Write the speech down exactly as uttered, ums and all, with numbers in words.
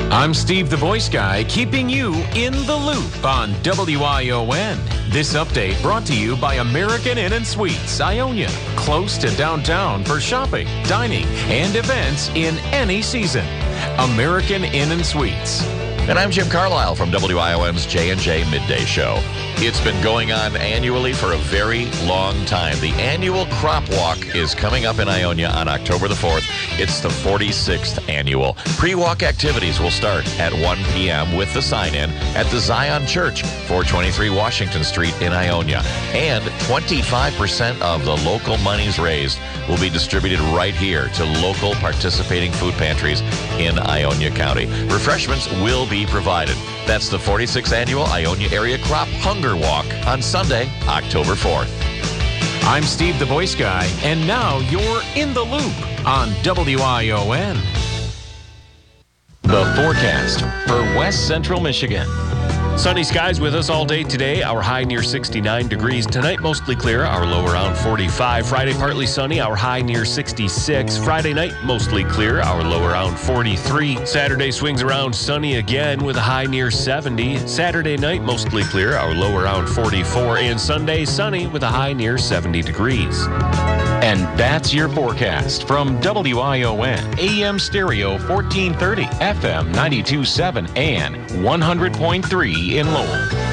I'm Steve the Voice Guy, keeping you in the loop on W I O N. This update brought to you by American Inn and Suites, Ionia, close to downtown for shopping, dining, and events in any season. American Inn and Suites. And I'm Jim Carlisle from W I O N's J and J Midday Show. It's been going on annually for a very long time. The annual Crop Walk is coming up in Ionia on October the fourth. It's the forty-sixth annual. Pre-walk activities will start at one p.m. with the sign-in at the Zion Church, four twenty-three Washington Street in Ionia. And twenty-five percent of the local monies raised will be distributed right here to local participating food pantries in Ionia County. Refreshments will be provided. That's the forty-sixth Annual Ionia Area Crop Hunger Walk on Sunday, October fourth. I'm Steve the Voice Guy, and now you're in the loop on W I O N. The forecast for West Central Michigan. Sunny skies with us all day today. Our high near sixty-nine degrees. Tonight, mostly clear. Our low around forty-five. Friday, partly sunny. Our high near sixty-six. Friday night, mostly clear. Our low around forty-three. Saturday swings around sunny again with a high near seventy. Saturday night, mostly clear. Our low around forty-four. And Sunday, sunny with a high near seventy degrees. And that's your forecast from W I O N, A M Stereo fourteen thirty, F M ninety-two point seven, and one hundred point three in Lowell.